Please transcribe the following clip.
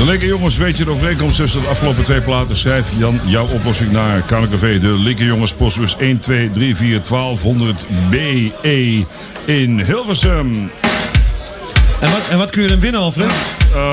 Linker Jongens, weet je de overeenkomst tussen de afgelopen 2 platen? Schrijf dan jouw oplossing naar KNKV. De Linker Jongens, postbus 1234 1200 BE in Hilversum. En wat kun je dan winnen, Alfred?